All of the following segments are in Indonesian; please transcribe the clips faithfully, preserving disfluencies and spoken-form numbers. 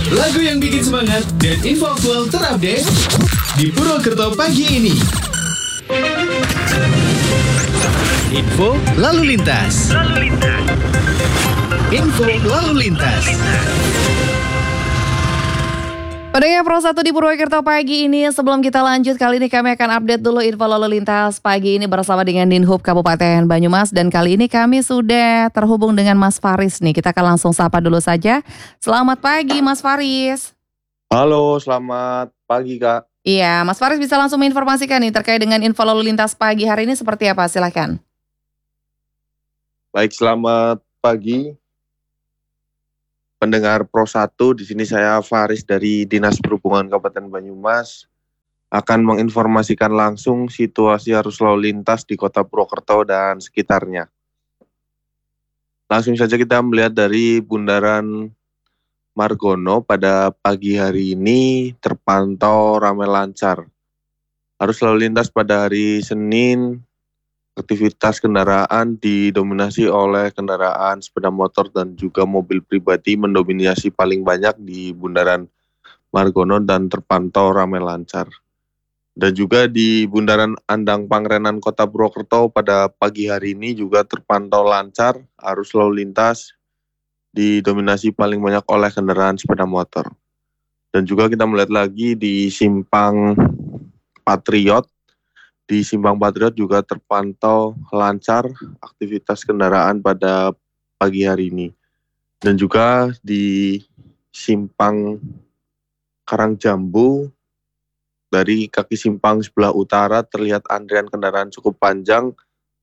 Lagu yang bikin semangat dan info aktual terupdate di Purwokerto pagi ini. Info lalu lintas. Lalu lintas. Info lalu lintas. Pendengar Pro satu di Purwokerto pagi ini, sebelum kita lanjut, kali ini kami akan update dulu info lalu lintas pagi ini bersama dengan Dinhub Kabupaten Banyumas. Dan kali ini kami sudah terhubung dengan Mas Faris nih. Kita akan langsung sapa dulu saja. Selamat pagi Mas Faris. Halo, selamat pagi Kak. Iya, Mas Faris bisa langsung menginformasikan nih terkait dengan info lalu lintas pagi hari ini seperti apa? Silakan. Baik, selamat pagi. Pendengar Pro satu, di sini saya Faris dari Dinas Perhubungan Kabupaten Banyumas akan menginformasikan langsung situasi arus lalu lintas di Kota Purwokerto dan sekitarnya. Langsung saja kita melihat dari Bundaran Margono pada pagi hari ini terpantau ramai lancar. Arus lalu lintas pada hari Senin, aktivitas kendaraan didominasi oleh kendaraan sepeda motor dan juga mobil pribadi mendominasi paling banyak di Bundaran Margono dan terpantau ramai lancar. Dan juga di Bundaran Andang Pangrenan Kota Purwokerto pada pagi hari ini juga terpantau lancar, arus lalu lintas didominasi paling banyak oleh kendaraan sepeda motor. Dan juga kita melihat lagi di Simpang Patriot. Di Simpang Patriot juga terpantau lancar aktivitas kendaraan pada pagi hari ini. Dan juga di Simpang Karangjambu, dari kaki simpang sebelah utara terlihat antrian kendaraan cukup panjang.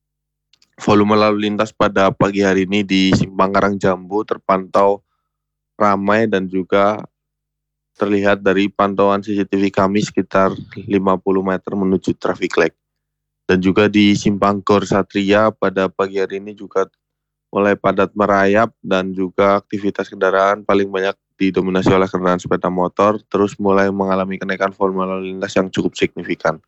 Volume lalu lintas pada pagi hari ini di Simpang Karangjambu terpantau ramai dan juga terlihat dari pantauan C C T V kami sekitar lima puluh meter menuju traffic light. Dan juga di Simpang Gor Satria pada pagi hari ini juga mulai padat merayap dan juga aktivitas kendaraan paling banyak didominasi oleh kendaraan sepeda motor, terus mulai mengalami kenaikan volume lalu lintas yang cukup signifikan.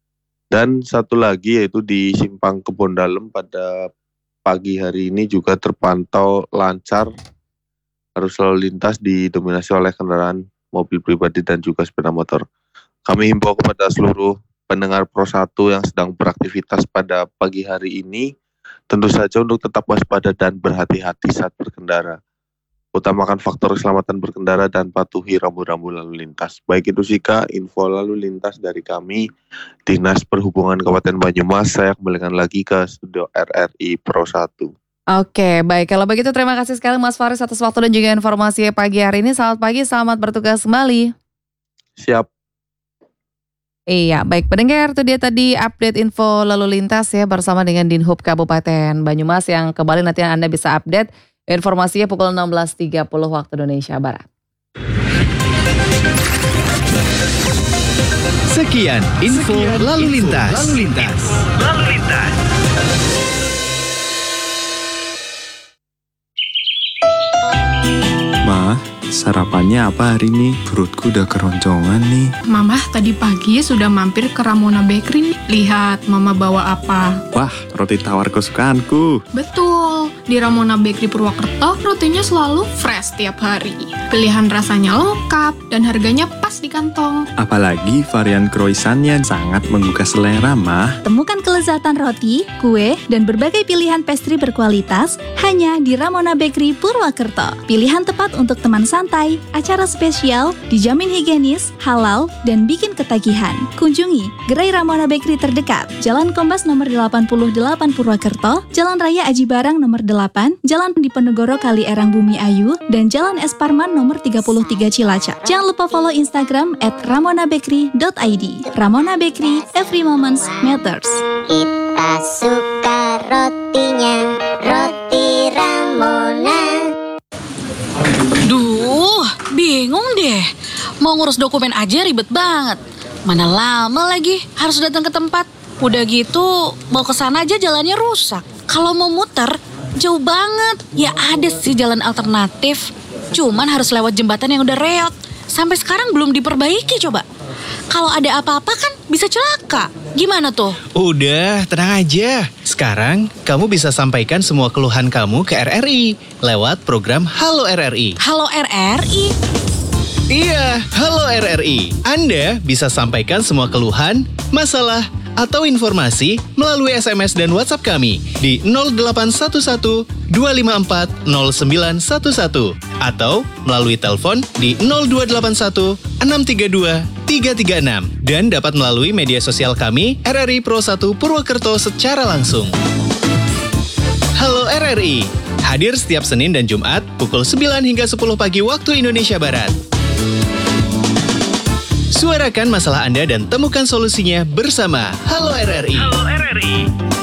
Dan satu lagi yaitu di Simpang Kebon Dalem pada pagi hari ini juga terpantau lancar, arus lalu lintas didominasi oleh kendaraan mobil pribadi dan juga sepeda motor. Kami himbau kepada seluruh pendengar Pro satu yang sedang beraktivitas pada pagi hari ini, tentu saja untuk tetap waspada dan berhati-hati saat berkendara. Utamakan faktor keselamatan berkendara dan patuhi rambu-rambu lalu lintas. Baik itu sih Kak, info lalu lintas dari kami, Dinas Perhubungan Kabupaten Banyumas. Saya kembalikan lagi ke studio R R I Pro satu. Oke, baik. Kalau begitu terima kasih sekali Mas Faris atas waktu dan juga informasi pagi hari ini. Selamat pagi, selamat bertugas kembali. Siap. Iya, baik pendengar, itu dia tadi update info lalu lintas ya bersama dengan Dinhub Kabupaten Banyumas yang kembali nanti Anda bisa update informasinya pukul enam belas tiga puluh waktu Indonesia Barat. Sekian info Sekian lalu lintas. Info lalu lintas. Lalu lintas. Ma, sarapannya apa hari ini? Perutku udah keroncongan nih. Mama tadi pagi sudah mampir ke Ramona Bakery nih. Lihat Mama bawa apa. Wah, roti tawar kesukaanku. Betul, di Ramona Bakery Purwokerto rotinya selalu fresh tiap hari. Pilihan rasanya lengkap dan harganya pas di kantong. Apalagi varian croissantnya sangat menggugah selera, Mah. Temukan kelezatan roti, kue, dan berbagai pilihan pastry berkualitas hanya di Ramona Bakery Purwokerto. Pilihan tepat untuk teman santai, acara spesial, dijamin higienis, halal, dan bikin ketagihan. Kunjungi gerai Ramona Bakery terdekat, Jalan Kombas nomor delapan puluh delapan Purwokerto, Jalan Raya Aji Barang nomor delapan, Jalan Diponegoro Kali Erang Bumi Ayu, dan Jalan Es Parman nomor tiga puluh tiga Cilacap. Jangan lupa follow Instagram at ramona bakery dot i d. Ramona Bakery, every moment matters. Kita suka rotinya, roti Ramona. Duh, bingung deh. Mau ngurus dokumen aja ribet banget. Mana lama lagi harus datang ke tempat. Udah gitu, mau ke sana aja jalannya rusak. Kalau mau muter, jauh banget. Ya ada sih jalan alternatif. Cuman harus lewat jembatan yang udah reot. Sampai sekarang belum diperbaiki coba. Kalau ada apa-apa kan bisa celaka. Gimana tuh? Udah, tenang aja. Sekarang kamu bisa sampaikan semua keluhan kamu ke R R I lewat program Halo R R I. Halo R R I? Iya, halo R R I. Anda bisa sampaikan semua keluhan, masalah, atau informasi melalui S M S dan WhatsApp kami di nol delapan satu satu dua lima empat nol sembilan satu satu atau melalui telepon di nol dua delapan satu enam tiga dua tiga tiga enam dan dapat melalui media sosial kami R R I Pro satu Purwokerto secara langsung. Halo R R I, hadir setiap Senin dan Jumat pukul sembilan hingga sepuluh pagi waktu Indonesia Barat. Suarakan masalah Anda dan temukan solusinya bersama Halo R R I. Halo R R I.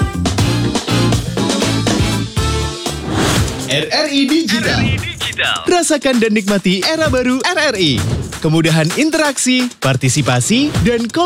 R R I Digital. Rasakan dan nikmati era baru R R I. Kemudahan interaksi, partisipasi, dan kolaborasi.